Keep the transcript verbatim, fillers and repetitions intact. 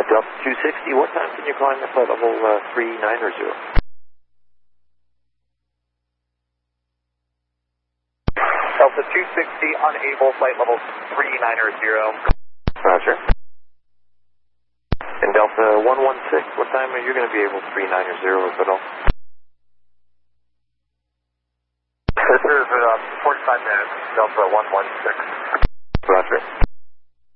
Delta two sixty, what time can you climb the flight level uh, three nine or zero? Delta two sixty, unable, flight level three nine or zero. Roger. And Delta one one six, what time are you going to be able three nine or zero, if at all? This is uh, forty-five minutes, Delta one one six.